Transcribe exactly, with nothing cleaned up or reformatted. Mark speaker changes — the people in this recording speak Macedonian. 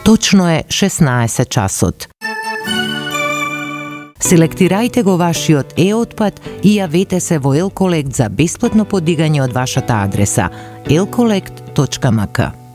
Speaker 1: Точно е шеснаесет часот. Селектирајте го вашиот е-отпад и јавете се во Елколект за бесплатно подигање од вашата адреса елколект точка ем ка.